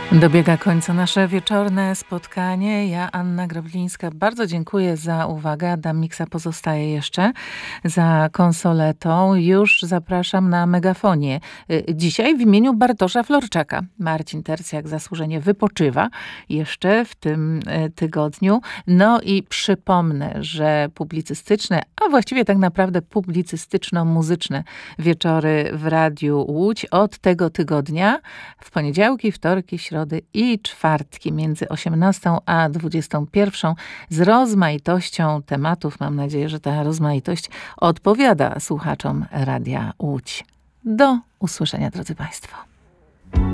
Dobiega końca nasze wieczorne spotkanie. Ja, Anna Groblińska, bardzo dziękuję za uwagę. Adam Miksa pozostaje jeszcze za konsoletą. Już zapraszam na megafonię. Dzisiaj w imieniu Bartosza Florczaka. Marcin Tercjak zasłużenie wypoczywa jeszcze w tym tygodniu. No i przypomnę, że publicystyczne, a właściwie tak naprawdę publicystyczno-muzyczne wieczory w Radiu Łódź od tego tygodnia w poniedziałki, wtorki, środy i czwartki między 18 a 21 z rozmaitością tematów. Mam nadzieję, że ta rozmaitość odpowiada słuchaczom Radia Łódź. Do usłyszenia, drodzy Państwo.